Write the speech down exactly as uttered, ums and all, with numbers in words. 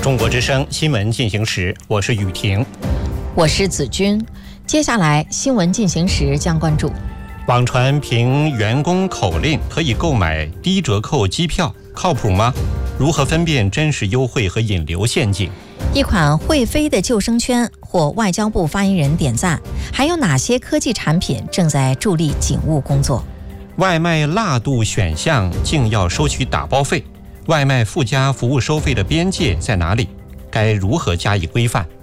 中国之声新闻进行时，我是雨婷， 我是子君。接下来新闻进行时将关注： 网传凭员工口令可以购买低折扣机票，靠谱吗？如何分辨真实优惠和引流陷阱？ 一款会飞的救生圈获外交部发言人点赞，还有哪些科技产品正在助力警务工作？ 外卖辣度选项竟要收取打包费，外卖附加服务收费的边界在哪里？该如何加以规范？